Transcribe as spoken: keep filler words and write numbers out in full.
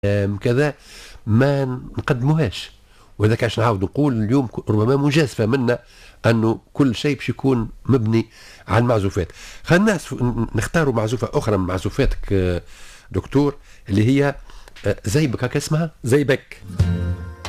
كذا ما نقدموهاش. وهذاك عشان نعاود نقول اليوم ربما مجازفه منا انه كل شيء باش يكون مبني على المعزوفات. خلينا نختاروا معزوفه اخرى من معزوفاتك دكتور اللي هي زيبك، هكا اسمها زيبك.